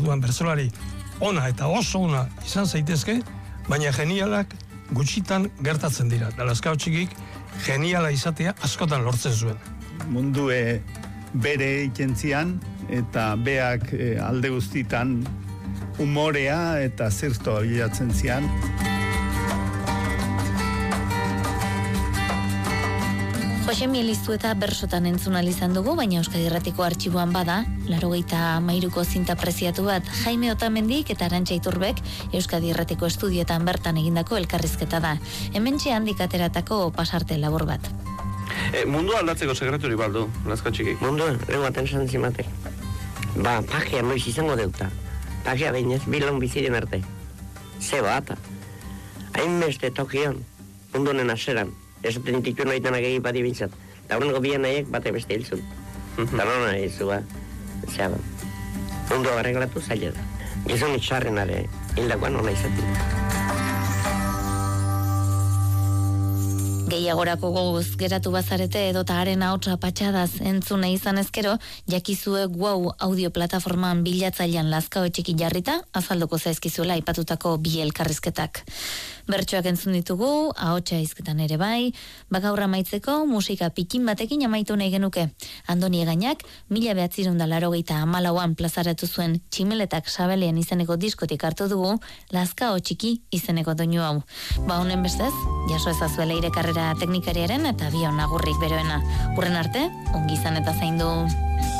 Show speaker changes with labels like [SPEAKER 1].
[SPEAKER 1] orduan bertsolari ona eta oso ona izan zaitezke, baina genialak gutxitan gertatzen dira. Da Lazkao Txikik geniala izatea askotan lortzen zuen.
[SPEAKER 2] Mundue bere ikentzian eta beak alde guztitan umorea eta zirtoa bilatzen zian.
[SPEAKER 3] Jose Mieliztu eta bersotan entzun izan dugu, baina Euskadi Irratiko artxiboan bada, 93ko zinta preziatu bat Jaime Otamendik eta Arantxa Iturbek Euskadi Irratiko estudioetan bertan egindako elkarrizketa da. Hementxe handik ateratako pasarte labur bat.
[SPEAKER 4] Mundua aldatzeko sekreturi baldu, Lazkao Txikik.
[SPEAKER 5] Mundua, lehenbaten esan zimatek. Pagia noiz izango deuta. Pagia behinez, bilon biziren arte. Ze bat. Hainbeste tokion, mundunen aseran. Esaten dituen oitenak egipati bintzat. Da horrengo bian nahiek bate beste hilzun. Da nona izua. Zeaban. Mundua barreglatu zaila da. Gizon itxarrenare hildakoan hona izatik.
[SPEAKER 3] Gehiagorako goguz geratu bazarete edota haren ahotsa patxadaz entzune izan ezkero, jakizue Wow audio plataformaan bilatzailean Lazkao Txiki jarrita, azalduko zaizkizuela aipatutako bi elkarrizketak. Bertsoak entzun ditugu, ahotsa hizketan ere bai, gaur amaitzeko musika pikin batekin amaitu nahi genuke. Andoni Egainak 1984an plazaratu zuen Tximeletak Sabelean izeneko diskotik hartu dugu Lazkao Txiki izeneko doinu hau. Honen bestez, jaso ezazuela ire karrera teknikariaren eta bion agurrik beroena. Urren arte, ongi izan eta zaindu.